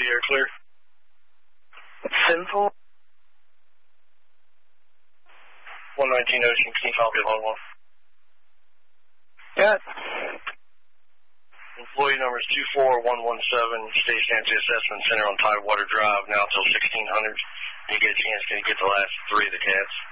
you're clear. Sinful. 119 Ocean, can you copy along one? Yeah. Employee number is 24117, Station Entry Assessment Center on Tidewater Drive, now until 1600. When you get a chance, can you get the last three of the cats?